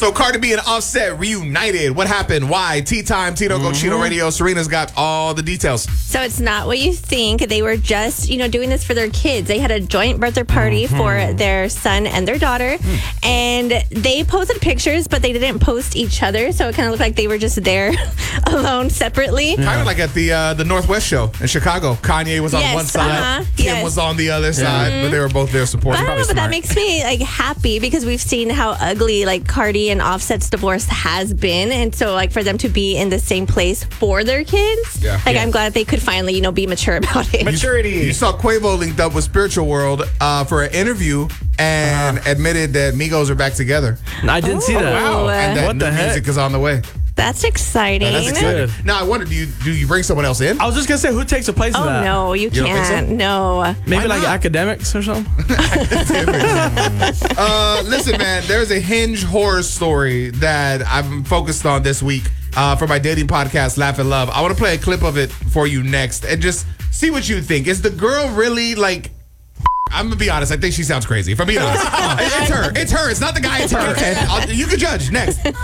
So Cardi B and Offset reunited. What happened? Why? Tea Time, Tito Go Chino Radio. Serena's got all the details. So it's not what you think. They were just, doing this for their kids. They had a joint birthday party for their son and their daughter. And they posted pictures, but they didn't post each other. So it kind of looked like they were just there alone separately. Kind of like at the Northwest show in Chicago. Kanye was on one side. Kim was on the other side. But they were both there supporting. I don't know, but that makes me happy because we've seen how ugly Cardi and Offset's divorce has been, and so for them to be in the same place for their kids, I'm glad they could finally be mature about it. Maturity. You saw Quavo linked up with Spiritual World for an interview and admitted that Migos are back together. I didn't see that. Wow. And that What the heck? music is on the way. That's exciting. That's exciting. Now I wonder, do you bring someone else in? I was just gonna say, who takes the place of that? No, you don't think so? can't. No. Maybe academics or something. Listen, man, there's a Hinge horror story that I'm focused on this week for my dating podcast, Laugh and Love. I want to play a clip of it for you next and just see what you think. Is the girl really I'm gonna be honest. I think she sounds crazy. If I'm being honest, it's her. It's her. It's not the guy. It's her. And you can judge next.